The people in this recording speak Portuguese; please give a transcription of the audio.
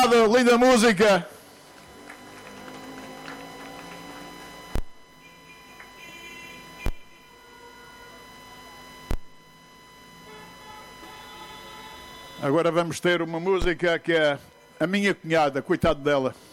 obrigado, linda música. Agora vamos ter uma música que é a minha cunhada, coitado dela.